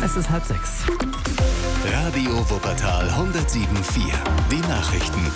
Es ist 5:30. Radio Wuppertal 107.4. Die Nachrichten.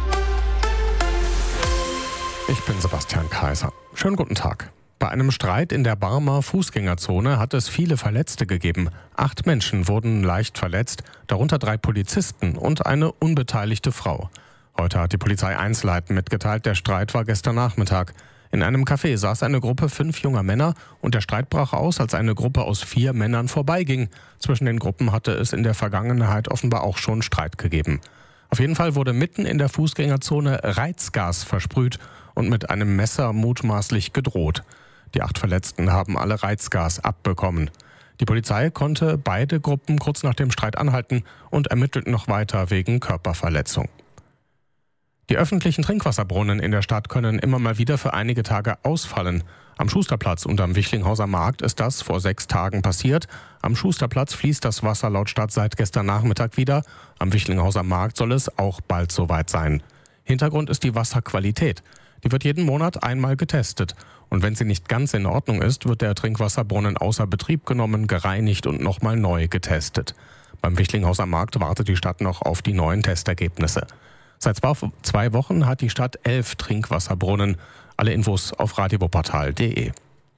Ich bin Sebastian Kaiser. Schönen guten Tag. Bei einem Streit in der Barmer Fußgängerzone hat es viele Verletzte gegeben. 8 Menschen wurden leicht verletzt, darunter 3 Polizisten und eine unbeteiligte Frau. Heute hat die Polizei Einzelheiten mitgeteilt. Der Streit war gestern Nachmittag. In einem Café saß eine Gruppe 5 junger Männer und der Streit brach aus, als eine Gruppe aus 4 Männern vorbeiging. Zwischen den Gruppen hatte es in der Vergangenheit offenbar auch schon Streit gegeben. Auf jeden Fall wurde mitten in der Fußgängerzone Reizgas versprüht und mit einem Messer mutmaßlich gedroht. Die 8 Verletzten haben alle Reizgas abbekommen. Die Polizei konnte beide Gruppen kurz nach dem Streit anhalten und ermittelt noch weiter wegen Körperverletzung. Die öffentlichen Trinkwasserbrunnen in der Stadt können immer mal wieder für einige Tage ausfallen. Am Schusterplatz und am Wichlinghauser Markt ist das vor 6 Tagen passiert. Am Schusterplatz fließt das Wasser laut Stadt seit gestern Nachmittag wieder. Am Wichlinghauser Markt soll es auch bald soweit sein. Hintergrund ist die Wasserqualität. Die wird jeden Monat einmal getestet. Und wenn sie nicht ganz in Ordnung ist, wird der Trinkwasserbrunnen außer Betrieb genommen, gereinigt und nochmal neu getestet. Beim Wichlinghauser Markt wartet die Stadt noch auf die neuen Testergebnisse. Seit 2 Wochen hat die Stadt 11 Trinkwasserbrunnen. Alle Infos auf radiowuppertal.de.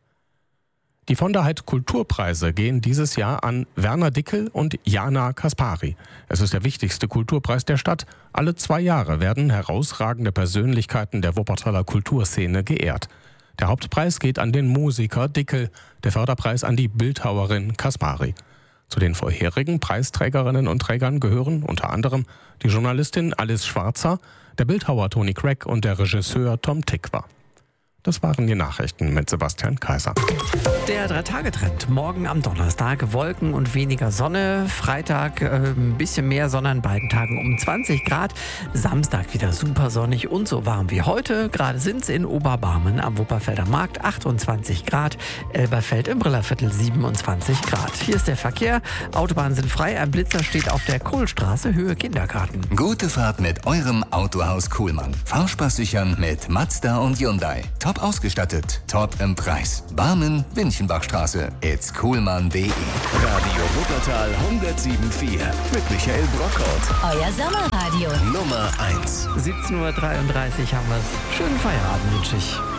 Die von der Heid Kulturpreise gehen dieses Jahr an Werner Dickel und Jana Kaspari. Es ist der wichtigste Kulturpreis der Stadt. Alle 2 Jahre werden herausragende Persönlichkeiten der Wuppertaler Kulturszene geehrt. Der Hauptpreis geht an den Musiker Dickel, der Förderpreis an die Bildhauerin Kaspari. Zu den vorherigen Preisträgerinnen und Trägern gehören unter anderem die Journalistin Alice Schwarzer, der Bildhauer Toni Craig und der Regisseur Tom Tykwer. Das waren die Nachrichten mit Sebastian Kaiser. Der 3-Tage-Trend. Morgen am Donnerstag Wolken und weniger Sonne. Freitag ein bisschen mehr Sonne an beiden Tagen um 20 Grad. Samstag wieder super sonnig und so warm wie heute. Gerade sind es in Oberbarmen am Wupperfelder Markt 28 Grad. Elberfeld im Brillerviertel 27 Grad. Hier ist der Verkehr. Autobahnen sind frei. Ein Blitzer steht auf der Kohlstraße, Höhe Kindergarten. Gute Fahrt mit eurem Autohaus Kuhlmann. Fahrspaß sichern mit Mazda und Hyundai. Top ausgestattet, top im Preis. Barmen, Winchenbachstraße. It's Kuhlmann.de. Radio Wuppertal 107.4 mit Michael Brockhaut. Euer Sommerradio. Nummer 1. 17:33 Uhr haben wir es. Schönen Feierabend wünsche ich.